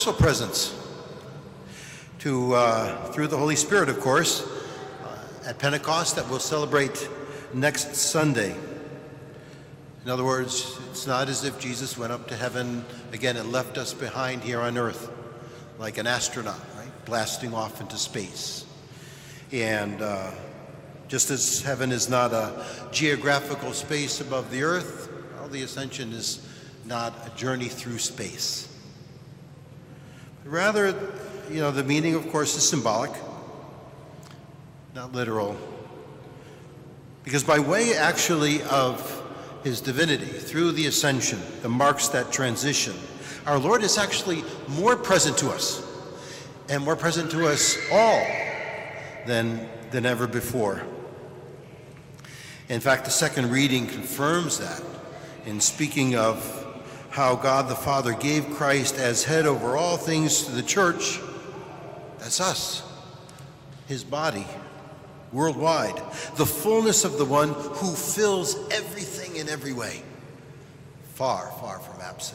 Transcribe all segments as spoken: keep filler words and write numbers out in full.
universal presence to uh, through the Holy Spirit, of course, uh, at Pentecost that we'll celebrate next Sunday. In other words, it's not as if Jesus went up to heaven again and left us behind here on earth like an astronaut, right, blasting off into space. And uh, just as heaven is not a geographical space above the earth, well, the ascension is not a journey through space. Rather, you know, the meaning, of course, is symbolic, not literal. Because by way, actually, of his divinity, through the ascension that marks that transition, our Lord is actually more present to us, and more present to us all than, than ever before. In fact, the second reading confirms that in speaking of how God the Father gave Christ as head over all things to the church. That's us, his body, worldwide, the fullness of the one who fills everything in every way, far, far from absent.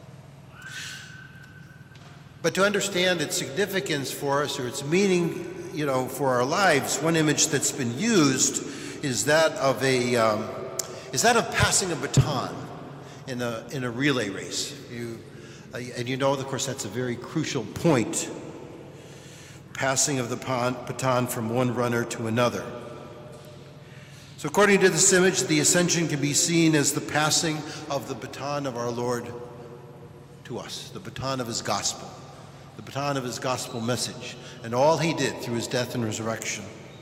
But to understand its significance for us, or its meaning, you know, for our lives, one image that's been used is that of a um, is that of passing a baton in a in a relay race. You uh, and you know, of course, that's a very crucial point. Passing of the baton from one runner to another. So according to this image, the ascension can be seen as the passing of the baton of our Lord to us, the baton of his gospel, the baton of his gospel message, and all he did through his death and resurrection.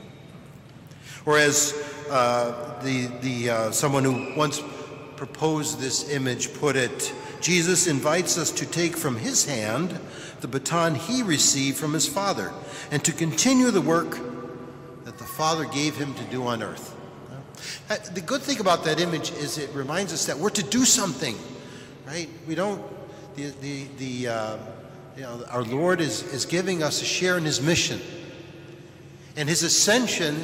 Or as uh, the, the, uh, someone who once proposed this image put it, Jesus invites us to take from his hand the baton he received from his Father and to continue the work that the Father gave him to do on earth. The good thing about that image is it reminds us that we're to do something, right? We don't, the, the, the uh, you know, our Lord is, is giving us a share in his mission. And his ascension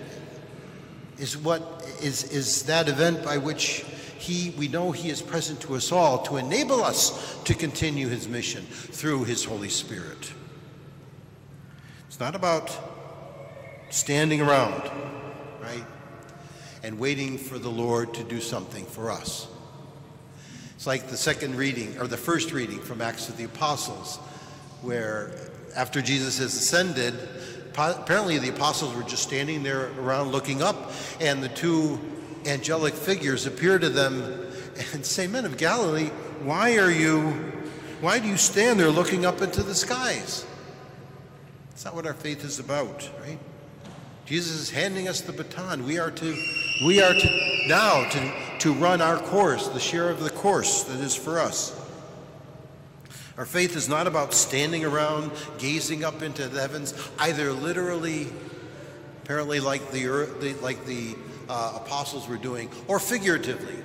is what is, is that event by which He, we know he is present to us all to enable us to continue his mission through his Holy Spirit. It's not about standing around, right, and waiting for the Lord to do something for us. It's like the second reading, or the first reading from Acts of the Apostles, where after Jesus has ascended, apparently the apostles were just standing there around looking up, and the two angelic figures appear to them and say, "Men of Galilee, why are you, why do you stand there looking up into the skies?" It's not what our faith is about, right? Jesus is handing us the baton. We are to, we are to now to, to run our course, the share of the course that is for us. Our faith is not about standing around, gazing up into the heavens, either literally, apparently like the earth, like the Uh, apostles were doing, or figuratively,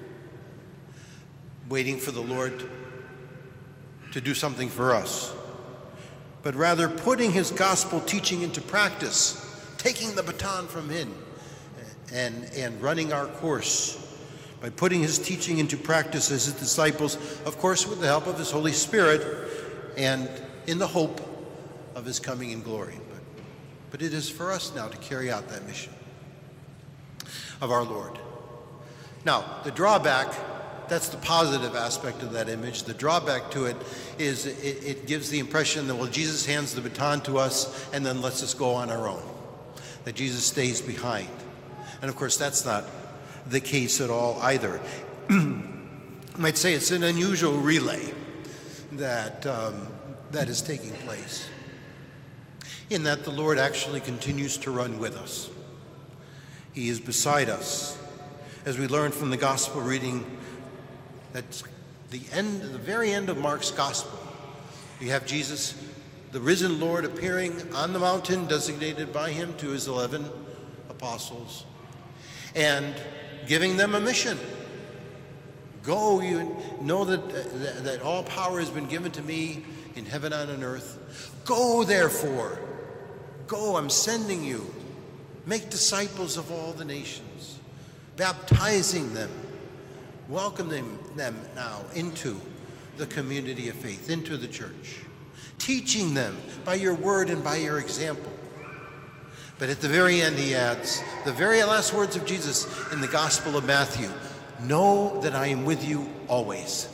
waiting for the Lord to do something for us, but rather putting his gospel teaching into practice, taking the baton from him and, and running our course by putting his teaching into practice as his disciples, of course with the help of his Holy Spirit and in the hope of his coming in glory. But, but it is for us now to carry out that mission of our Lord. Now, the drawback, that's the positive aspect of that image. The drawback to it is it, it gives the impression that, well, Jesus hands the baton to us and then lets us go on our own, that Jesus stays behind. And of course, that's not the case at all either. I might say it's an unusual relay that, um, that is taking place, in that the Lord actually continues to run with us. He is beside us. As we learned from the gospel reading, that's the end, the very end of Mark's gospel. We have Jesus, the risen Lord, appearing on the mountain designated by him to his eleven apostles and giving them a mission. Go, you know that, that, that all power has been given to me in heaven and on earth. Go, therefore. Go, I'm sending you. Make disciples of all the nations, baptizing them, welcoming them now into the community of faith, into the church. teaching them by your word and by your example. But at the very end, he adds, the very last words of Jesus in the Gospel of Matthew, know that I am with you always.